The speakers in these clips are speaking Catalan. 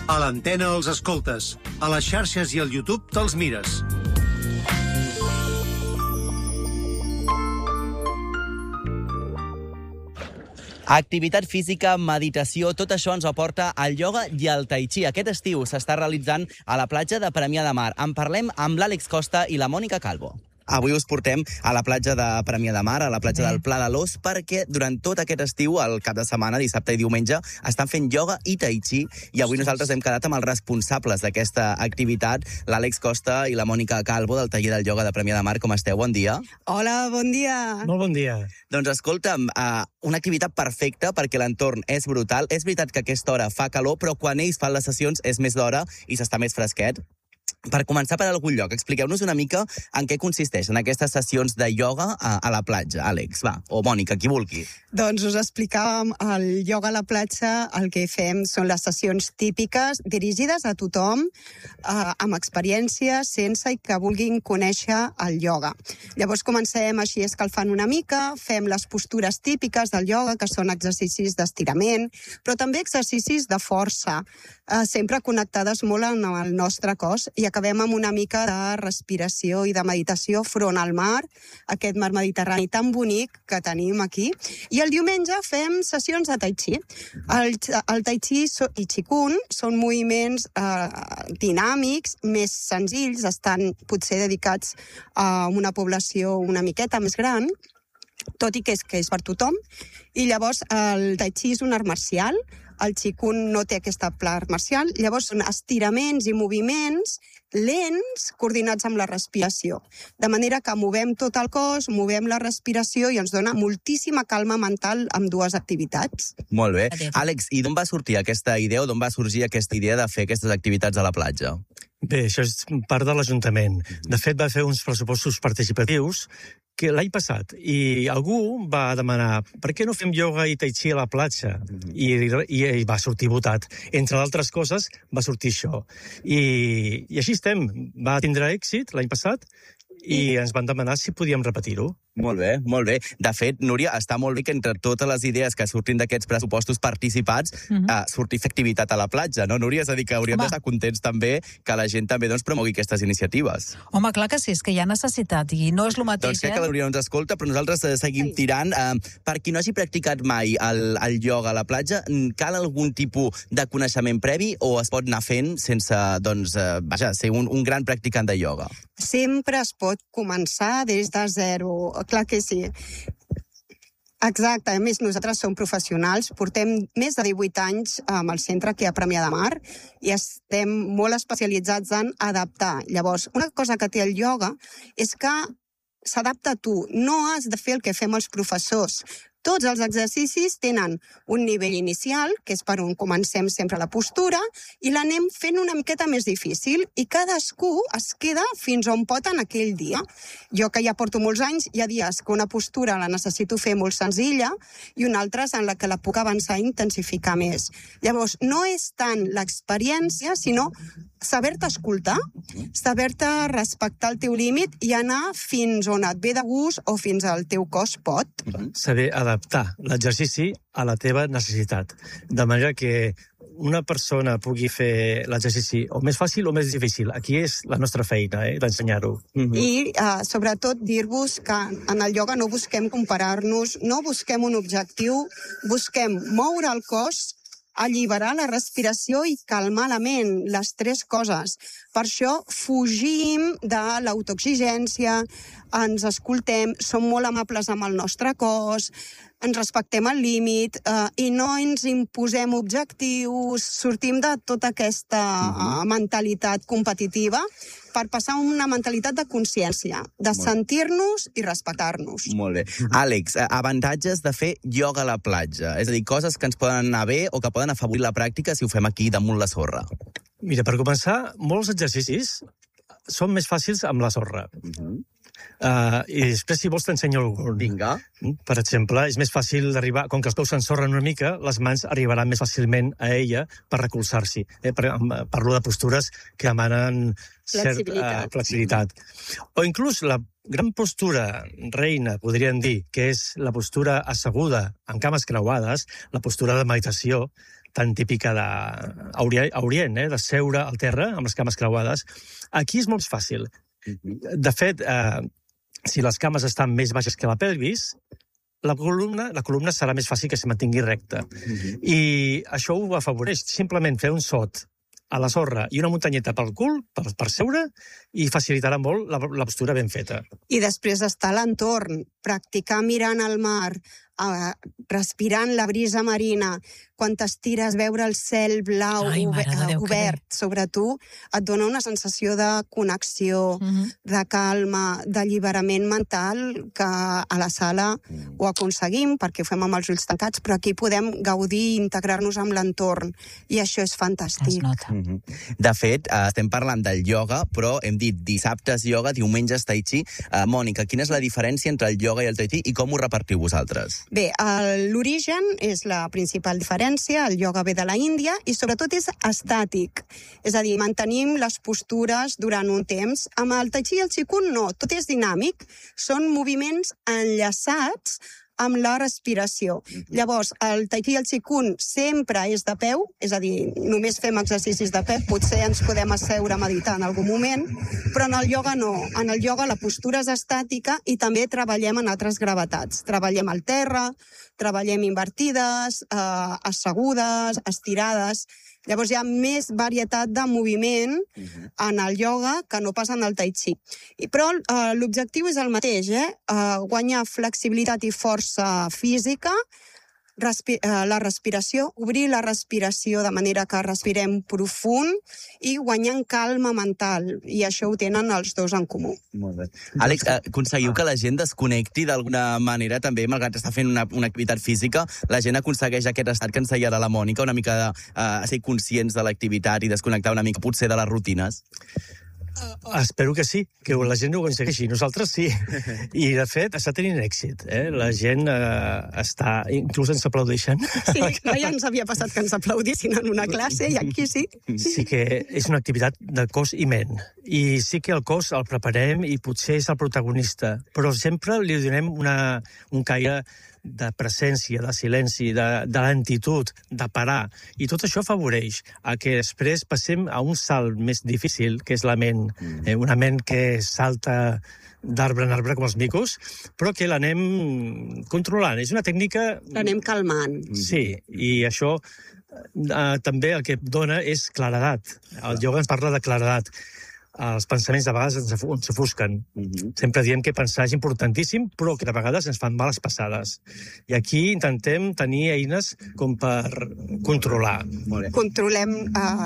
A l'antena els escoltes, a les xarxes i al YouTube te'ls mires. Activitat física, meditació, tot això ens aporta el ioga i el tai chi. Aquest estiu s'està realitzant a la platja de Premià de Mar. En parlem amb l'Àlex Costa i la Mònica Calvo. Avui us portem a la platja de Premià de Mar, a la platja del Pla de l'Os, perquè durant tot aquest estiu, el cap de setmana, dissabte i diumenge, estan fent ioga i tai chi, i avui nosaltres hem quedat amb els responsables d'aquesta activitat, l'Àlex Costa i la Mònica Calvo, del taller del ioga de Premià de Mar. Com esteu? Bon dia. Hola, bon dia. Molt bon dia. Doncs escolta'm, una activitat perfecta perquè l'entorn és brutal. És veritat que a aquesta hora fa calor, però quan ells fan les sessions és més d'hora i s'està més fresquet. Per començar per algun lloc, expliqueu-nos una mica en què consisteixen aquestes sessions de ioga a la platja. Àlex, va, o Mònica, qui vulgui. Doncs us explicàvem, el ioga a la platja, el que fem són les sessions típiques dirigides a tothom, amb experiència, sense i que vulguin conèixer el ioga. Llavors comencem així escalfant una mica, fem les postures típiques del ioga, que són exercicis d'estirament, però també exercicis de força, sempre connectades molt amb el nostre cos, i acabem amb una mica de respiració i de meditació front al mar, aquest mar Mediterrani tan bonic que tenim aquí. I el diumenge fem sessions de tai chi. El tai chi i qigong són moviments dinàmics, més senzills, estan potser dedicats a una població una miqueta més gran, tot i que és per tothom. I llavors el tai chi és un art marcial, el qigong no té aquesta art marcial, llavors són estiraments i moviments lents coordinats amb la respiració. De manera que movem tot el cos, movem la respiració i ens dona moltíssima calma mental amb dues activitats. Molt bé. Àlex, i d'on va sortir aquesta idea o d'on va sorgir aquesta idea de fer aquestes activitats a la platja? Bé, això és part de l'Ajuntament. De fet, va fer uns pressupostos participatius que l'any passat, i algú va demanar per què no fem ioga i tai chi a la platja? I va sortir votat. Entre altres coses, va sortir això. I així estem. Va tindre èxit l'any passat i ens van demanar si podíem repetir-ho. Molt bé, molt bé. De fet, Núria, està molt bé que entre totes les idees que surtin d'aquests pressupostos participats surti fer activitat a la platja, no, Núria? És a dir, que hauríem d'estar contents també que la gent també promogui aquestes iniciatives. Home, clar que sí, és que hi ha necessitat i no és el mateix, Doncs crec que la Núria no ens escolta, però nosaltres seguim tirant. Per qui no hagi practicat mai el ioga a la platja, cal algun tipus de coneixement previ o es pot anar fent sense, ser un gran practicant de ioga? Sempre es pot començar des de zero. Clar que sí. Exacte, a més nosaltres som professionals, portem més de 18 anys amb el centre aquí a Premià de Mar i estem molt especialitzats en adaptar. Llavors, una cosa que té el ioga és que s'adapta a tu, no has de fer el que fem els professors. Tots els exercicis tenen un nivell inicial, que és per on comencem sempre la postura, i l'anem fent una miqueta més difícil, i cadascú es queda fins on pot en aquell dia. Jo, que ja porto molts anys, hi ha dies que una postura la necessito fer molt senzilla i una altra en la que la puc avançar i intensificar més. Llavors, no és tant l'experiència, sinó saber-te escoltar, saber-te respectar el teu límit i anar fins on et ve de gust o fins al teu cos pot. Saber adaptar l'exercici a la teva necessitat, de manera que una persona pugui fer l'exercici o més fàcil o més difícil. Aquí és la nostra feina, d'ensenyar-ho. I sobretot dir-vos que en el ioga no busquem comparar-nos, no busquem un objectiu, busquem moure el cos, alliberar la respiració i calmar la ment, les tres coses. Per això fugim de l'autoexigència, ens escoltem, som molt amables amb el nostre cos, ens respectem el límit i no ens imposem objectius, sortim de tota aquesta mentalitat competitiva per passar a una mentalitat de consciència, de sentir-nos i respectar-nos. Molt bé. Àlex, avantatges de fer ioga a la platja, és a dir, coses que ens poden anar bé o que poden afavorir la pràctica si ho fem aquí damunt la sorra. Mira, per començar, molts exercicis són més fàcils amb la sorra. I després, si vols, t'ensenyo algun. Vinga. Per exemple, és més fàcil d'arribar, com que els peus s'ensorren una mica, les mans arribaran més fàcilment a ella per recolzar-s'hi. Parlo de postures que demanen flexibilitat. O inclús la gran postura reina, podríem dir, que és la postura asseguda amb cames creuades, la postura de meditació, tan típica d'Orient, de seure al terra amb les cames creuades. Aquí és molt fàcil. De fet, si les cames estan més baixes que la pelvis, la columna serà més fàcil que se mantingui recta. I això ho afavoreix. Simplement fer un sot a la sorra i una muntanyeta pel cul, per seure, i facilitarà molt la postura ben feta. I després estar a l'entorn, practicar mirant al mar, respirant la brisa marina, quan t'estires, veure el cel blau obert sobre tu, et dona una sensació de connexió, de calma, d'alliberament mental, que a la sala ho aconseguim, perquè ho fem amb els ulls tancats, però aquí podem gaudir i integrar-nos amb l'entorn, i això és fantàstic. De fet, estem parlant del ioga, però hem dit dissabtes ioga, diumenges tai chi. Mònica, quina és la diferència entre el ioga i el tai chi i com ho repartiu vosaltres? Bé, l'origen és la principal diferència, el ioga ve de la Índia i sobretot és estàtic, és a dir, mantenim les postures durant un temps. Amb el tai chi i el qigong no, tot és dinàmic, són moviments enllaçats amb la respiració. Llavors, el tai chi i el qigong sempre és de peu, és a dir, només fem exercicis de peu, potser ens podem asseure a meditar en algun moment, però en el ioga no. En el ioga la postura és estàtica i també treballem en altres gravetats. Treballem al terra, treballem invertides, assegudes, estirades. Llavors hi ha més varietat de moviment en el ioga que no pas en el tai chi. Però l'objectiu és el mateix, guanyar flexibilitat i força física, la respiració, obrir la respiració de manera que respirem profund i guanyant calma mental. I això ho tenen els dos en comú. Molt bé. Àlex, aconseguiu que la gent desconnecti d'alguna manera també, malgrat estar fent una activitat física, la gent aconsegueix aquest estat que ens deia ara la Mònica, una mica de ser conscients de l'activitat i desconnectar una mica potser de les rutines? Espero que sí, que la gent ho aconsegueixi. Nosaltres sí. I, de fet, està tenint èxit. La gent està... Inclús ens aplaudeixen. Sí, ja ens havia passat que ens aplaudissin en una classe i aquí sí. Sí que és una activitat de cos i ment. I sí que el cos el preparem i potser és el protagonista, però sempre li donem un caire de presència, de silenci, de lentitud, de parar. I tot això afavoreix a que després passem a un salt més difícil, que és la ment. Una ment que salta d'arbre en arbre com els micos, però que l'anem controlant. És una tècnica... L'anem calmant. Sí, i això també el que dona és claredat. El ioga ens parla de claredat. Els pensaments de vegades ens ofusquen. Sempre diem que pensar és importantíssim, però que de vegades ens fan males passades. I aquí intentem tenir eines com per controlar. Controlem,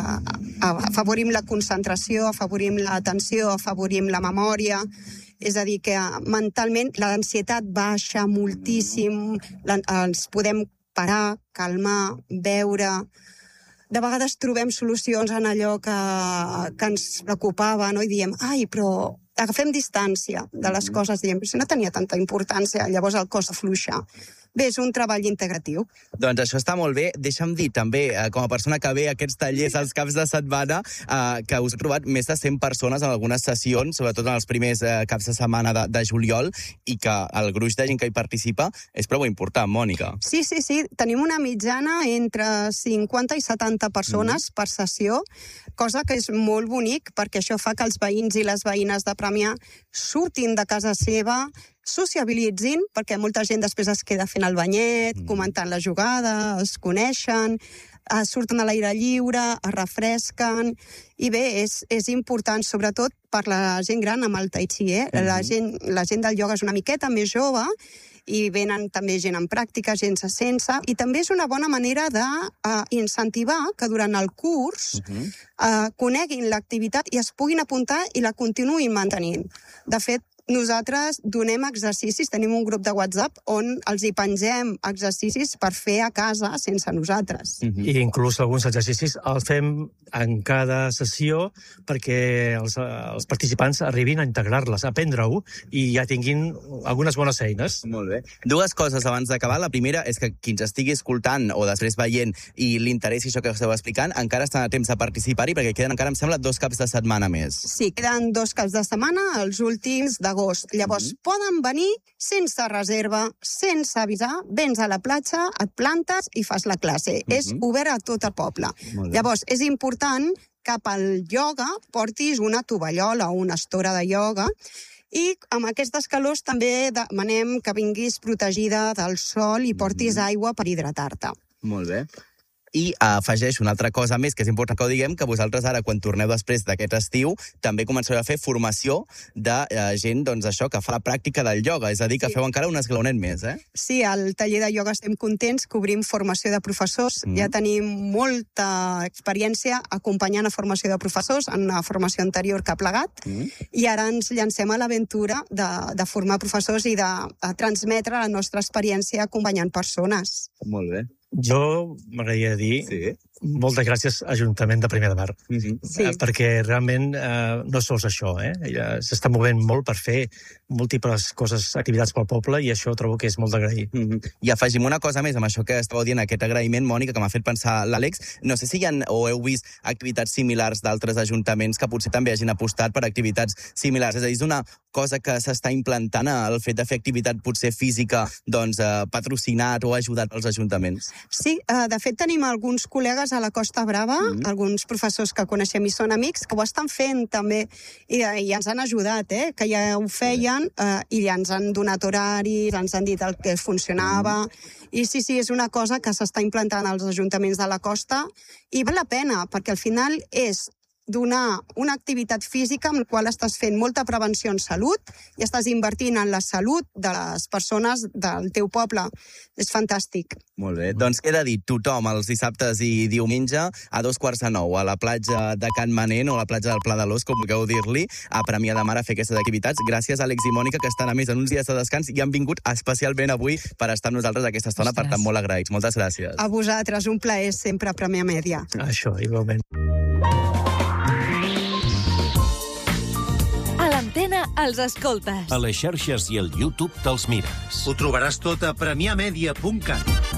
afavorim la concentració, afavorim l'atenció, afavorim la memòria. És a dir, que mentalment l'ansietat baixa moltíssim, ens podem parar, calmar, veure... De vegades trobem solucions en allò que ens preocupava, no? I diem, però agafem distància de les coses, diem, si no tenia tanta importància, llavors el cos afluixa. Bé, és un treball integratiu. Doncs això està molt bé. Deixa'm dir també, com a persona que ve a aquests tallers als caps de setmana, que us he trobat més de 100 persones en algunes sessions, sobretot en els primers caps de setmana de juliol, i que el gruix de gent que hi participa és prou important, Mònica. Sí. Tenim una mitjana entre 50 i 70 persones per sessió, cosa que és molt bonic, perquè això fa que els veïns i les veïnes de Premià surtin de casa seva, sociabilitzin, perquè molta gent després es queda fent el banyet, comentant la jugada, es coneixen, surten a l'aire lliure, es refresquen, i bé, és important, sobretot per la gent gran amb el tai chi, La gent del ioga és una miqueta més jove, i venen també gent en pràctica, gent sense, i també és una bona manera d'incentivar que durant el curs coneguin l'activitat i es puguin apuntar i la continuïn mantenint. De fet, nosaltres donem exercicis, tenim un grup de WhatsApp on els hi pengem exercicis per fer a casa sense nosaltres. I inclús alguns exercicis els fem en cada sessió perquè els participants arribin a integrar-les, a aprendre-ho i ja tinguin algunes bones eines. Molt bé. Dues coses abans d'acabar. La primera és que qui ens estigui escoltant o després veient i li interessi això que esteu explicant, encara estan a temps de participar-hi perquè queden encara, em sembla, 2 caps de setmana més. Sí, queden 2 caps de setmana, els últims de d'agost. Llavors, poden venir sense reserva, sense avisar, vens a la platja, et plantes i fas la classe. És obert a tot el poble. Llavors, és important que pel ioga portis una tovallola o una estora de ioga i amb aquestes calors també demanem que vinguis protegida del sol i portis aigua per hidratar-te. Molt bé. I afegeixo una altra cosa més, que és important que ho diguem, que vosaltres ara, quan torneu després d'aquest estiu, també començareu a fer formació de gent, doncs això, que fa la pràctica del ioga, és a dir, que feu encara un esglaonet més, eh? Sí, al taller de ioga estem contents, cobrim formació de professors, ja tenim molta experiència acompanyant a formació de professors, en una formació anterior que ha plegat, i ara ens llancem a l'aventura de formar professors i de transmetre la nostra experiència acompanyant persones. Molt bé. Jo m'agradaria dir moltes gràcies a Ajuntament de Premià de Mar, perquè realment no sols això, s'està movent molt per fer múltiples coses, activitats pel poble, i això trobo que és molt d'agrair. I afegim una cosa més amb això que estàveu dient, aquest agraïment, Mònica, que m'ha fet pensar l'Àlex. No sé si hi ha o heu vist activitats similars d'altres ajuntaments que potser també hagin apostat per activitats similars. És a dir, és una cosa que s'està implantant, el fet de fer activitat potser física, doncs, patrocinat o ajudat pels ajuntaments. Sí, de fet tenim alguns col·legues a la Costa Brava, alguns professors que coneixem i són amics, que ho estan fent també, i ens han ajudat, que ja ho feien, i ja ens han donat horaris, ens han dit el que funcionava, i sí, és una cosa que s'està implantant als ajuntaments de la costa, i val la pena, perquè al final és donar una activitat física amb la qual estàs fent molta prevenció en salut i estàs invertint en la salut de les persones del teu poble. És fantàstic. Molt bé. Doncs queda dit, tothom els dissabtes i diumenge a 8:45 a la platja de Can Manent o a la platja del Pla de l'Os, com vulgueu dir-li, a Premià de Mar a fer aquestes activitats. Gràcies, Àlex i Mònica, que estan a més en uns dies de descans i han vingut especialment avui per estar amb nosaltres aquesta estona, per tant, molt agraïts. Moltes gràcies. A vosaltres, un plaer sempre a Premià Mèdia. Això, igualment. A l'antena els escoltes. A les xarxes i al YouTube te'ls mires. Ho trobaràs tot a premiamedia.cat.